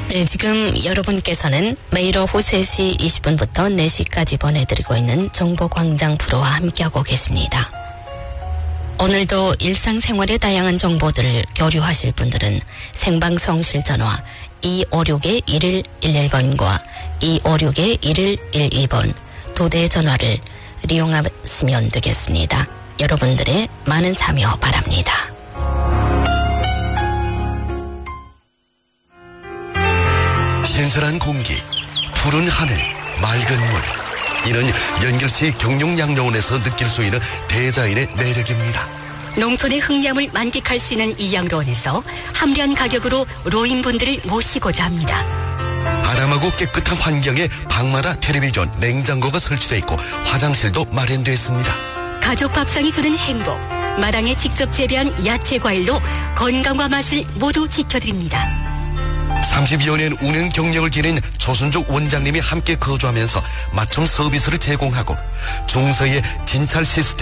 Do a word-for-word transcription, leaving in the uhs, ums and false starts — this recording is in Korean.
네, 지금 여러분께서는 매일 오후 세 시 이십 분부터 네 시까지 보내드리고 있는 정보광장 프로와 함께하고 계십니다. 오늘도 일상생활의 다양한 정보들을 교류하실 분들은 생방송 실전화 이오육 일일일일 번과 이오육 일일일이 번 두 대의 전화를 이용하시면 되겠습니다. 여러분들의 많은 참여 바랍니다. 신선한 공기, 푸른 하늘, 맑은 물. 이는 연결시 경룡양로원에서 느낄 수 있는 대자연의 매력입니다. 농촌의 흑량을 만끽할 수 있는 이 양로원에서 합리한 가격으로 노인분들을 모시고자 합니다. 아담하고 깨끗한 환경에 방마다 텔레비전, 냉장고가 설치되어 있고 화장실도 마련되어 있습니다. 가족 밥상이 주는 행복, 마당에 직접 재배한 야채 과일로 건강과 맛을 모두 지켜드립니다. 삼십여 년 운영 경력을 지닌 조순죽 원장님이 함께 거주하면서 맞춤 서비스를 제공하고 중서의 진찰 시스템